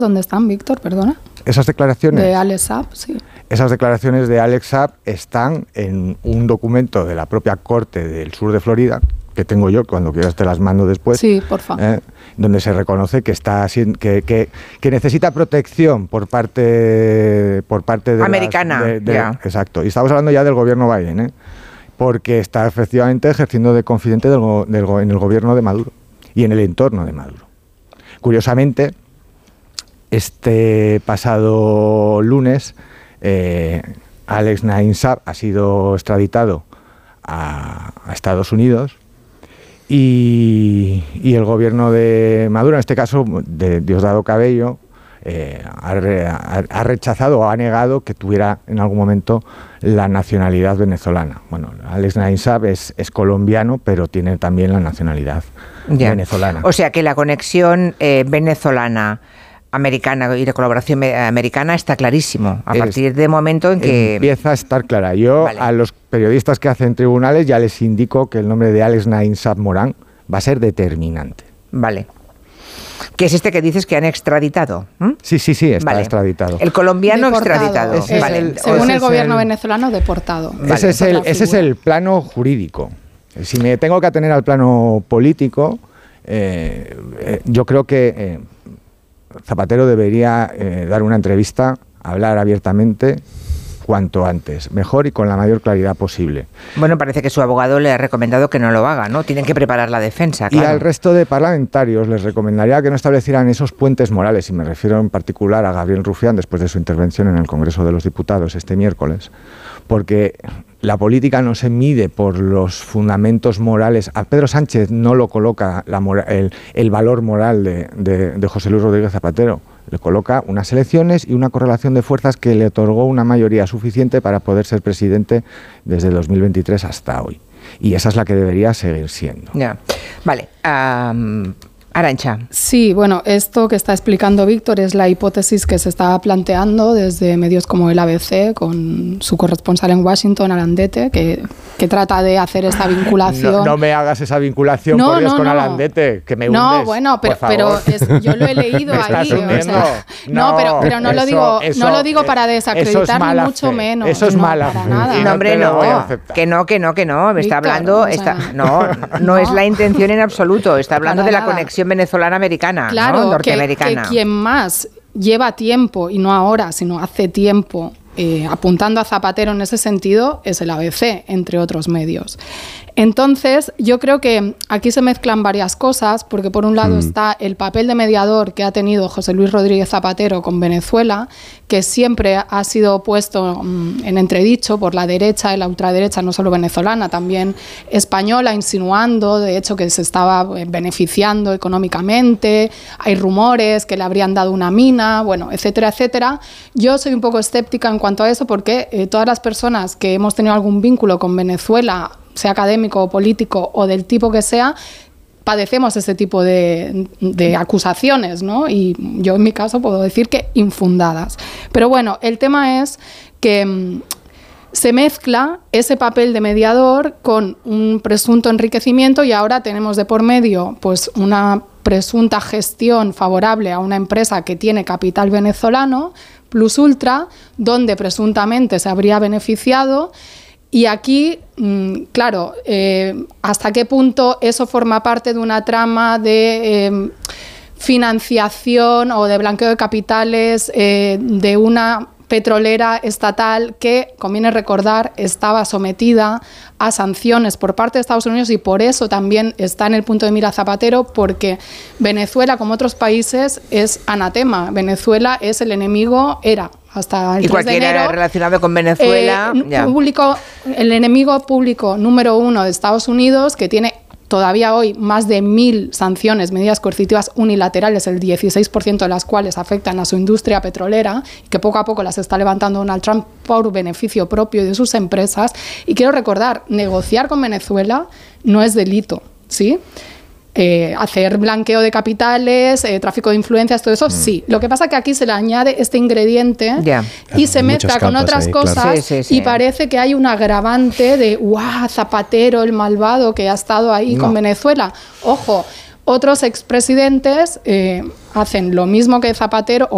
¿Dónde están, Víctor? Perdona. Esas declaraciones de Alex Saab, sí. Esas declaraciones de Alex Saab están en un documento de la propia Corte del Sur de Florida, que tengo yo, cuando quieras te las mando después. Sí, por favor. Donde se reconoce que está que necesita protección por parte de americana. Exacto. Y estamos hablando ya del gobierno Biden, porque está efectivamente ejerciendo de confidente en el gobierno de Maduro y en el entorno de Maduro. Curiosamente, este pasado lunes, Alex Naim Saab ha sido extraditado a Estados Unidos y el gobierno de Maduro, en este caso de Diosdado Cabello, ha rechazado o ha negado que tuviera en algún momento la nacionalidad venezolana. Bueno, Alex Naim Saab es colombiano, pero tiene también la nacionalidad venezolana. O sea que la conexión venezolana americana y de colaboración americana está clarísimo a partir del momento en que empieza a estar clara. Yo a los periodistas que hacen tribunales ya les indico que el nombre de Alex Naim Saab Morán va a ser determinante. Vale. ¿Qué es este que dices que han extraditado? Sí, está extraditado. El colombiano deportado. Extraditado. Según el gobierno venezolano, deportado. Ese es el plano jurídico. Si me tengo que atener al plano político, yo creo que Zapatero debería dar una entrevista, hablar abiertamente cuanto antes, mejor y con la mayor claridad posible. Bueno, parece que su abogado le ha recomendado que no lo haga, ¿no? Tienen que preparar la defensa, claro. Y al resto de parlamentarios les recomendaría que no establecieran esos puentes morales, y me refiero en particular a Gabriel Rufián después de su intervención en el Congreso de los Diputados este miércoles, porque la política no se mide por los fundamentos morales. A Pedro Sánchez no lo coloca el valor moral de José Luis Rodríguez Zapatero. Le coloca unas elecciones y una correlación de fuerzas que le otorgó una mayoría suficiente para poder ser presidente desde 2023 hasta hoy. Y esa es la que debería seguir siendo. Ya. Vale. Arantxa. Sí, bueno, esto que está explicando Víctor es la hipótesis que se está planteando desde medios como el ABC, con su corresponsal en Washington, Alandete, que trata de hacer esta vinculación. No me hagas esa vinculación, por Dios, con Alandete, que me hundes. No, bueno, pero yo lo he leído ahí. Pero no lo digo para desacreditar, ni mucho menos. Eso es mala. Para nada. No, hombre, que no. Me está hablando. No es la intención en absoluto. Está hablando de la conexión venezolana-americana, claro, ¿no? Norteamericana. Que quien más lleva tiempo, y no ahora, sino hace tiempo, apuntando a Zapatero en ese sentido, es el ABC, entre otros medios. Entonces, yo creo que aquí se mezclan varias cosas, porque por un lado está el papel de mediador que ha tenido José Luis Rodríguez Zapatero con Venezuela, que siempre ha sido puesto en entredicho por la derecha y la ultraderecha, no solo venezolana, también española, insinuando, de hecho, que se estaba beneficiando económicamente, hay rumores que le habrían dado una mina, bueno, etcétera, etcétera. Yo soy un poco escéptica en cuanto a eso, porque todas las personas que hemos tenido algún vínculo con Venezuela, sea académico o político o del tipo que sea, padecemos ese tipo de acusaciones, ¿no? Y yo en mi caso puedo decir que infundadas. Pero bueno, el tema es que se mezcla ese papel de mediador con un presunto enriquecimiento, y ahora tenemos de por medio pues una presunta gestión favorable a una empresa que tiene capital venezolano, Plus Ultra, donde presuntamente se habría beneficiado. Y aquí, claro, ¿hasta qué punto eso forma parte de una trama de financiación o de blanqueo de capitales de una petrolera estatal que, conviene recordar, estaba sometida a sanciones por parte de Estados Unidos, y por eso también está en el punto de mira Zapatero, porque Venezuela, como otros países, es anatema. Venezuela es el enemigo, hasta el 3 de enero. Y cualquiera relacionado con Venezuela. El enemigo público número 1 de Estados Unidos, que tiene todavía hoy más de 1.000 sanciones, medidas coercitivas unilaterales, el 16% de las cuales afectan a su industria petrolera, y que poco a poco las está levantando Donald Trump por beneficio propio y de sus empresas. Y quiero recordar, negociar con Venezuela no es delito, ¿sí? Hacer blanqueo de capitales, tráfico de influencias, todo eso sí. Lo que pasa es que aquí se le añade este ingrediente y se mezcla con otras cosas, y parece que hay un agravante de Zapatero, el malvado que ha estado ahí con Venezuela. Ojo, otros expresidentes hacen lo mismo que Zapatero